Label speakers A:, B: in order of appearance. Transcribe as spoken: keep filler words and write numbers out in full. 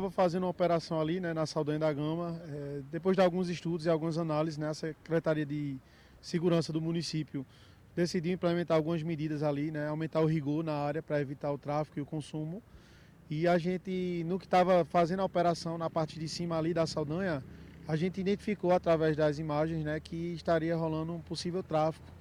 A: estava fazendo uma operação ali, né, na Saldanha da Gama, é, depois de alguns estudos e algumas análises, né, a Secretaria de Segurança do município decidiu implementar algumas medidas ali, né, aumentar o rigor na área para evitar o tráfico e o consumo. E a gente, no que estava fazendo a operação na parte de cima ali da Saldanha, a gente identificou através das imagens, né, que estaria rolando um possível tráfico